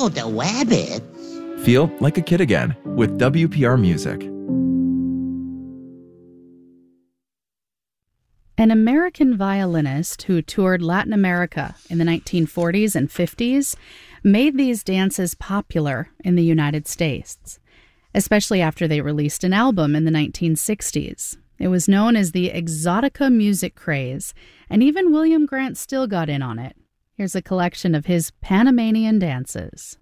Wow, the wabbits. Feel like a kid again with WPR Music. An American violinist who toured Latin America in the 1940s and 50s made these dances popular in the United States, especially after they released an album in the 1960s. It was known as the Exotica music craze, and even William Grant Still got in on it. Here's a collection of his Panamanian dances.